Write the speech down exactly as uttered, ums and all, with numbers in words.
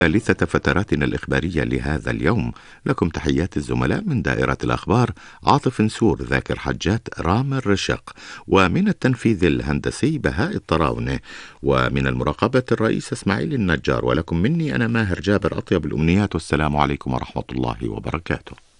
ثالثة فتراتنا الإخبارية لهذا اليوم. لكم تحيات الزملاء من دائرة الأخبار عاطف نسور، ذاكر حجات، رامر رشق، ومن التنفيذ الهندسي بهاء الطراونة، ومن المراقبة الرئيس إسماعيل النجار. ولكم مني أنا ماهر جابر أطيب الأمنيات، والسلام عليكم ورحمة الله وبركاته.